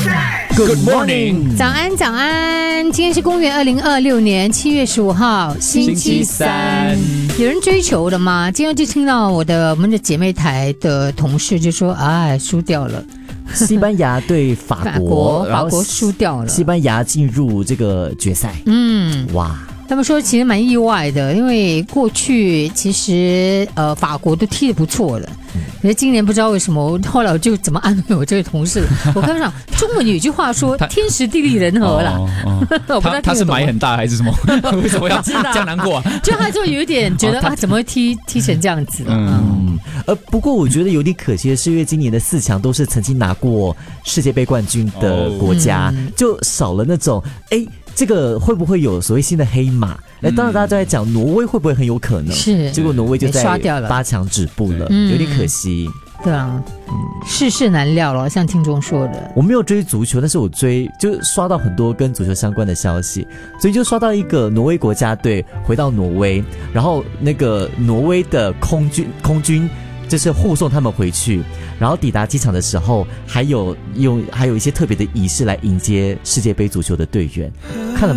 Good morning， 早安早安，今天是公元2026年7月15号，星期三。有人追求的吗？今天就听到我们的姐妹台的同事就说，哎，输掉了。 西班牙对法国， 法国输掉了， 西班牙进入这个决赛。哇。 他们说其实蛮意外的，因为过去其实法国都踢得不错的，可是今年不知道为什么，后来我就怎么安慰我这位同事，我刚想中文有一句话说天时地利人和啦， 他是买很大还是什么？为什么要这样难过啊？ 就他就有一点觉得怎么会踢成这样子？ 不过我觉得有点可惜的是，因为今年的4强都是曾经拿过世界杯冠军的国家，就少了那种这个会不会有所谓新的黑马？当然大家都在讲挪威会不会很有可能， 是， 结果挪威就在8强止步了，有点可惜。 对啊，世事难料了，像听众说的。 我没有追足球，但是我就刷到很多跟足球相关的消息，所以就刷到一个挪威国家队回到挪威，然后那个挪威的空军就是护送他们回去，然后抵达机场的时候还有一些特别的仪式来迎接世界杯足球的队员。看了